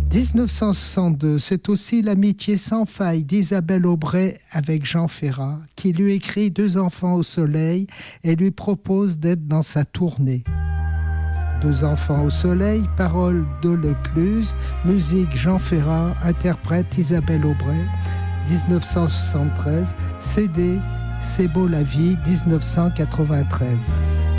1962, c'est aussi l'amitié sans faille d'Isabelle Aubray avec Jean Ferrat, qui lui écrit 2 enfants au soleil et lui propose d'être dans sa tournée. 2 enfants au soleil, paroles de Lecluse, musique Jean Ferrat, interprète Isabelle Aubray, 1973, CD C'est beau la vie, 1993.